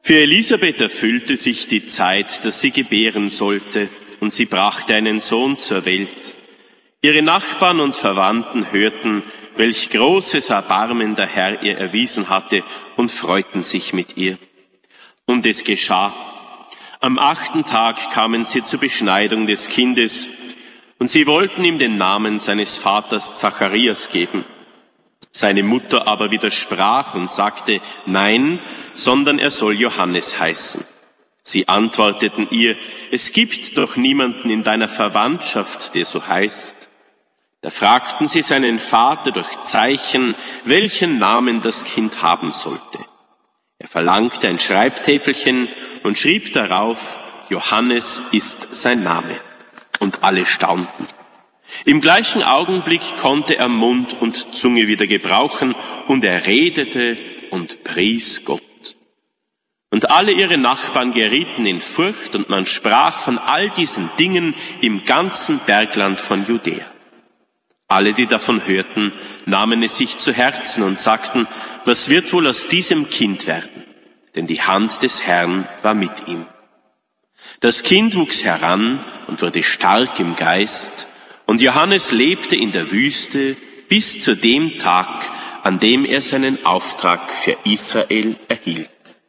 Für Elisabeth erfüllte sich die Zeit, dass sie gebären sollte, und sie brachte einen Sohn zur Welt. Ihre Nachbarn und Verwandten hörten, welch großes Erbarmen der Herr ihr erwiesen hatte, und freuten sich mit ihr. Und es geschah. Am 8. Tag kamen sie zur Beschneidung des Kindes, und sie wollten ihm den Namen seines Vaters Zacharias geben. Seine Mutter aber widersprach und sagte, nein, sondern er soll Johannes heißen. Sie antworteten ihr, es gibt doch niemanden in deiner Verwandtschaft, der so heißt. Da fragten sie seinen Vater durch Zeichen, welchen Namen das Kind haben sollte. Er verlangte ein Schreibtäfelchen und schrieb darauf, Johannes ist sein Name. Und alle staunten. Im gleichen Augenblick konnte er Mund und Zunge wieder gebrauchen, und er redete und pries Gott. Und alle ihre Nachbarn gerieten in Furcht, und man sprach von all diesen Dingen im ganzen Bergland von Judäa. Alle, die davon hörten, nahmen es sich zu Herzen und sagten, was wird wohl aus diesem Kind werden? Denn die Hand des Herrn war mit ihm. Das Kind wuchs heran und wurde stark im Geist, und Johannes lebte in der Wüste bis zu dem Tag, an dem er seinen Auftrag für Israel erhielt.